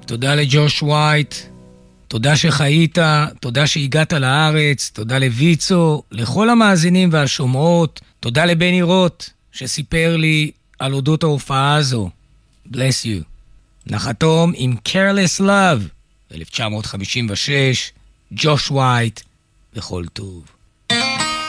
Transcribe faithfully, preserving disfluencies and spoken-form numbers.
תודה לג'וש ווייט, תודה שחיית, תודה שהגעת לארץ, תודה לויצו, לכל המאזינים והשומעות, תודה לבני רוט שסיפר לי על אודות ההופעה הזו. Bless you. נחתום עם Careless Love, אלף תשע מאות חמישים ושש, ג'וש ווייט, וכל טוב.